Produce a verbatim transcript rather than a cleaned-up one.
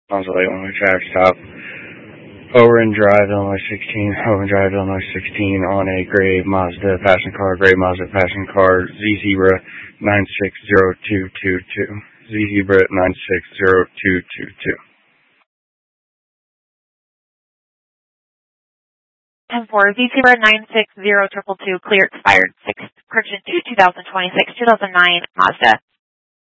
Consulate one way track stop. Overland Drive, Illinois sixteen. Overland Drive, Illinois sixteen on a gray Mazda passenger car. Gray Mazda passenger car. Z Zebra nine six zero two two two. Z Zebra nine six zero two two two. ten four, Z Zebra nine six zero two two two, clear expired six, correction two, two thousand twenty-six, two thousand nine Mazda.